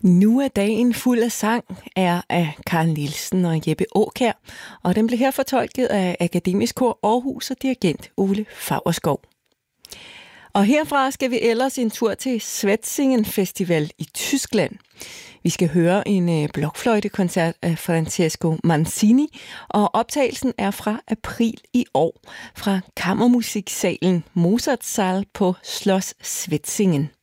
Nu er dagen fuld af sang er af Carl Nielsen og Jeppe Aakjær, og den blev her fortolket af Akademisk Kor Aarhus og dirigent Ole Faurschou. Og herfra skal vi ellers en tur til Schwetzingen Festival i Tyskland. Vi skal høre en blokfløjtekoncert af Francesco Manzini, og optagelsen er fra april i år fra Kammermusiksalen Mozartsaal på Schloss Schwetzingen.